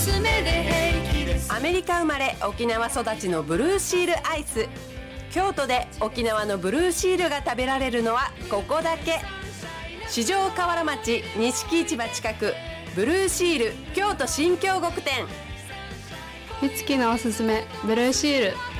薄めで平気です。 アメリカ生まれ沖縄育ちのブルーシールアイス。京都で沖縄のブルーシールが食べられるのはここだけ。四条河原町錦市場近く、ブルーシール京都新京極店。 美月のおすすめブルーシール。